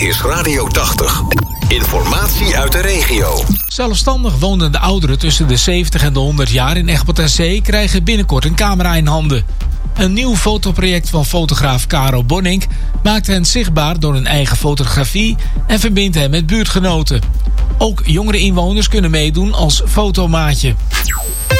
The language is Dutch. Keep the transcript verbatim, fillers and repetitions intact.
is Radio tachtig. Informatie uit de regio. Zelfstandig wonende ouderen tussen de zeventig en de honderd jaar in Egmond aan Zee krijgen binnenkort een camera in handen. Een nieuw fotoproject van fotograaf Caro Bonink maakt hen zichtbaar door hun eigen fotografie en verbindt hen met buurtgenoten. Ook jongere inwoners kunnen meedoen als fotomaatje.